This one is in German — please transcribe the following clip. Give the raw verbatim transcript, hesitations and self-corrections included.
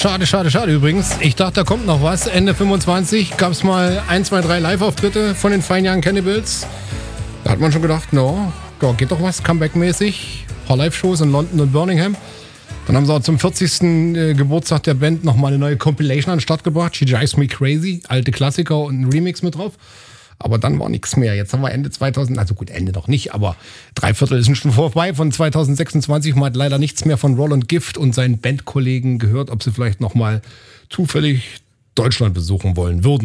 schade, schade, schade übrigens. Ich dachte, da kommt noch was. Ende fünfundzwanzig gab es mal ein, zwei, drei Live-Auftritte von den Fine Young Cannibals. Da hat man schon gedacht, no, da geht doch was, Comeback-mäßig. Ein paar Live-Shows in London und Birmingham. Dann haben sie auch zum vierzigsten Äh, Geburtstag der Band nochmal eine neue Compilation an den Start gebracht. She Drives Me Crazy, alte Klassiker und ein Remix mit drauf. Aber dann war nichts mehr. Jetzt haben wir Ende zweitausend, also gut, Ende noch nicht, aber drei Viertel sind schon vorbei von zwanzig sechsundzwanzig. Man hat leider nichts mehr von Roland Gift und seinen Bandkollegen gehört, ob sie vielleicht nochmal zufällig Deutschland besuchen wollen würden.